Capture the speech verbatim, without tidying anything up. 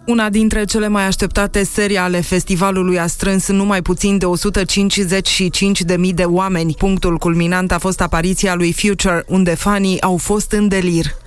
Una dintre cele mai așteptate serii ale festivalului a strâns numai puțin de o sută cincizeci și cinci de mii de oameni. Punctul culminant a fost apariția lui Future, unde fanii au fost în delir.